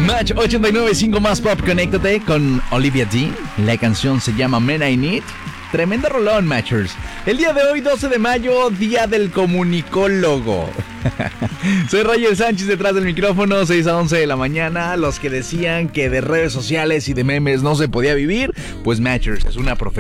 Match 89.5 Más Pop, conéctate con Olivia Dean. La canción se llama Men I Need. Tremendo rolón, Matchers. El día de hoy, 12 de mayo, día del comunicólogo. Soy Roger Sánchez, detrás del micrófono, 6 a 11 de la mañana. Los que decían que de redes sociales y de memes no se podía vivir, pues Matchers es una profesión